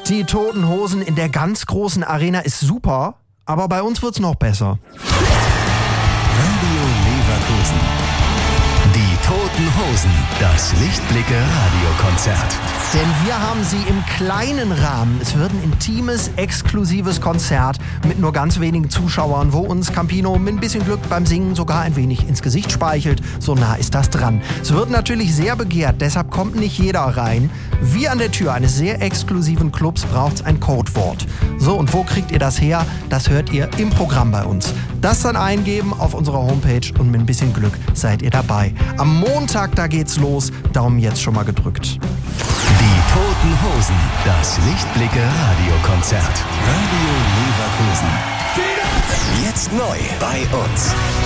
Die Toten Hosen in der ganz großen Arena ist super, aber bei uns wird's noch besser. Radio Leverkusen. Die Toten Hosen, das Lichtblicke-Radiokonzert. Denn wir haben sie im kleinen Rahmen. Es wird ein intimes, exklusives Konzert mit nur ganz wenigen Zuschauern, wo uns Campino mit ein bisschen Glück beim Singen sogar ein wenig ins Gesicht speichelt. So nah ist das dran. Es wird natürlich sehr begehrt, deshalb kommt nicht jeder rein. Wie an der Tür eines sehr exklusiven Clubs braucht's ein Codewort. So, und wo kriegt ihr das her? Das hört ihr im Programm bei uns. Das dann eingeben auf unserer Homepage und mit ein bisschen Glück seid ihr dabei. Am Montag, da geht's los. Daumen jetzt schon mal gedrückt. Die Toten Hosen, das Lichtblicke-Radiokonzert. Radio Leverkusen. Jetzt neu bei uns.